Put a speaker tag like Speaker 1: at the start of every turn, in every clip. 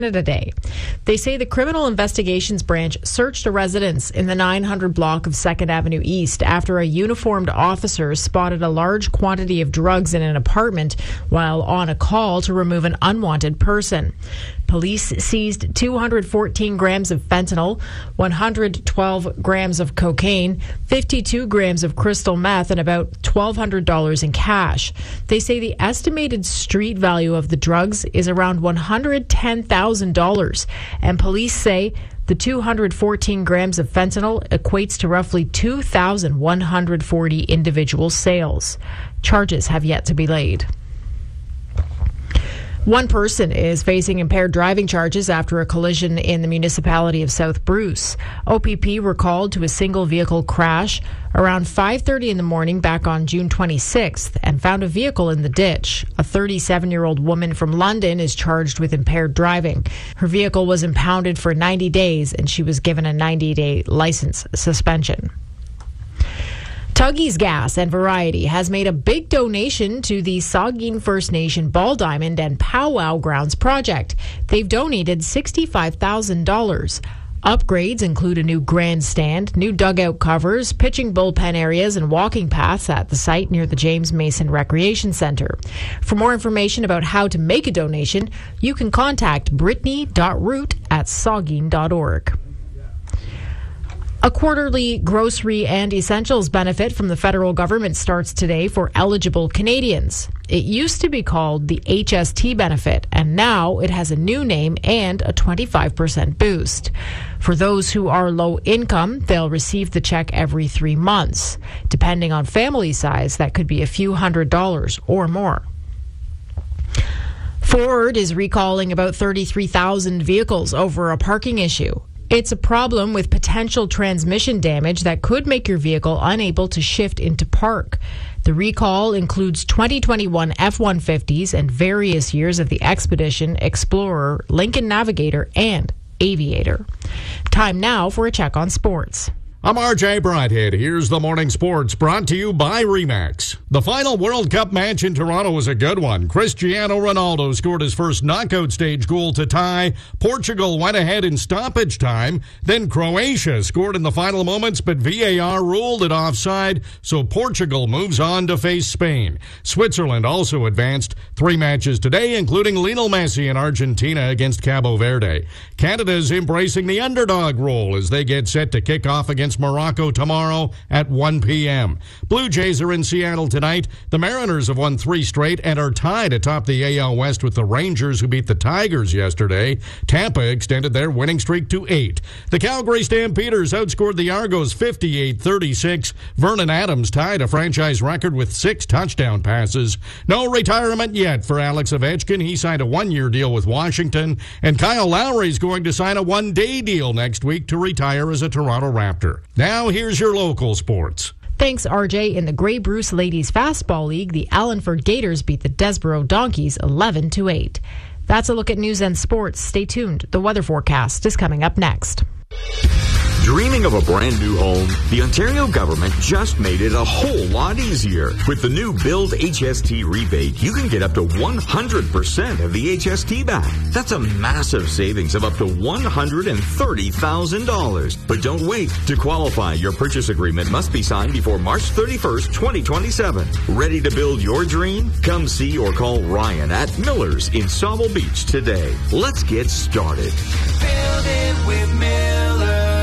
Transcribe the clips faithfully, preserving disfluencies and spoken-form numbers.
Speaker 1: Canada Day. They say the Criminal Investigations Branch searched a residence in the nine hundred block of second Avenue East after a uniformed officer spotted a large quantity of drugs in an apartment while on a call to remove an unwanted person. Police seized two hundred fourteen grams of fentanyl, one hundred twelve grams of cocaine, fifty-two grams of crystal meth, and about twelve hundred dollars in cash. They say the estimated street value of the drugs is around one hundred ten thousand dollars, and police say the two hundred fourteen grams of fentanyl equates to roughly two thousand one hundred forty individual sales. Charges have yet to be laid. One person is facing impaired driving charges after a collision in the municipality of South Bruce. O P P were called to a single vehicle crash around five thirty in the morning back on June twenty-sixth and found a vehicle in the ditch. A thirty-seven-year-old woman from London is charged with impaired driving. Her vehicle was impounded for ninety days and she was given a ninety-day license suspension. Tuggy's Gas and Variety has made a big donation to the Saugeen First Nation Ball Diamond and Powwow Grounds project. They've donated sixty-five thousand dollars. Upgrades include a new grandstand, new dugout covers, pitching bullpen areas, and walking paths at the site near the James Mason Recreation Center. For more information about how to make a donation, you can contact brittany dot root at saugeen dot org. A quarterly grocery and essentials benefit from the federal government starts today for eligible Canadians. It used to be called the H S T benefit, and now it has a new name and a twenty-five percent boost. For those who are low income, they'll receive the check every three months. Depending on family size, that could be a few hundred dollars or more. Ford is recalling about thirty-three thousand vehicles over a parking issue. It's a problem with potential transmission damage that could make your vehicle unable to shift into park. The recall includes twenty twenty-one F one fifties and various years of the Expedition, Explorer, Lincoln Navigator, and Aviator. Time now for a check on sports.
Speaker 2: I'm R J Brighthead. Here's the morning sports brought to you by Remax. The final World Cup match in Toronto was a good one. Cristiano Ronaldo scored his first knockout stage goal to tie. Portugal went ahead in stoppage time. Then Croatia scored in the final moments, but V A R ruled it offside, so Portugal moves on to face Spain. Switzerland also advanced three matches today, including Lionel Messi in Argentina against Cabo Verde. Canada's embracing the underdog role as they get set to kick off against Morocco tomorrow at one p.m. Blue Jays are in Seattle tonight. The Mariners have won three straight and are tied atop the A L West with the Rangers, who beat the Tigers yesterday. Tampa extended their winning streak to eight. The Calgary Stampeders outscored the Argos fifty-eight thirty-six. Vernon Adams tied a franchise record with six touchdown passes. No retirement yet for Alex Ovechkin. He signed a one-year deal with Washington. And Kyle Lowry is going to sign a one-day deal next week to retire as a Toronto Raptor. Now, here's your local sports.
Speaker 1: Thanks, R J. In the Grey Bruce Ladies Fastball League, the Allenford Gators beat the Desborough Donkeys eleven to eight. That's a look at news and sports. Stay tuned. The weather forecast is coming up next.
Speaker 3: Dreaming of a brand new home? The Ontario government just made it a whole lot easier. With the new Build H S T rebate, you can get up to one hundred percent of the H S T back. That's a massive savings of up to one hundred thirty thousand dollars. But don't wait. To qualify, your purchase agreement must be signed before March thirty-first, twenty twenty-seven. Ready to build your dream? Come see or call Ryan at Miller's in Sauble Beach today. Let's get started.
Speaker 4: Build it with Miller.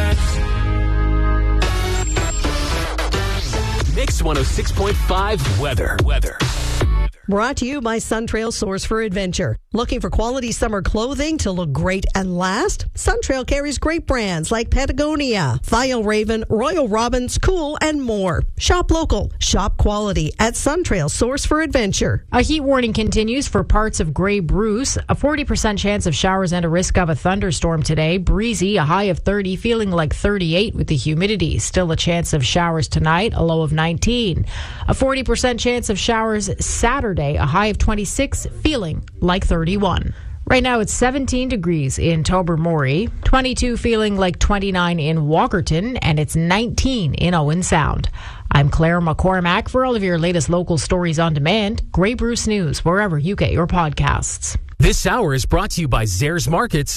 Speaker 4: Mix one oh six point five weather. Weather.
Speaker 5: Brought to you by Suntrail Source for Adventure. Looking for quality summer clothing to look great and last? Suntrail carries great brands like Patagonia, Fjällräven, Royal Robins, Cool, and more. Shop local. Shop quality at Suntrail Source for Adventure.
Speaker 1: A heat warning continues for parts of Grey Bruce. A forty percent chance of showers and a risk of a thunderstorm today. Breezy, a high of thirty, feeling like thirty-eight with the humidity. Still a chance of showers tonight, a low of nineteen. A forty percent chance of showers Saturday. A high of twenty-six, feeling like thirty-one. Right now it's seventeen degrees in Tobermory, twenty-two feeling like twenty-nine in Walkerton, and it's nineteen in Owen Sound. I'm Claire McCormack. For all of your latest local stories on demand, Grey Bruce News, wherever you get your podcasts.
Speaker 4: This hour is brought to you by Zehrs Markets.